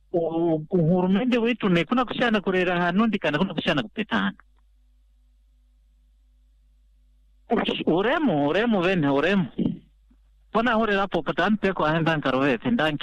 uhurumende wetu ne kuna kushana kurera hano ndikana kuna kushana kupetana uremo pona hore rapo patan pe ko handan karwe tendan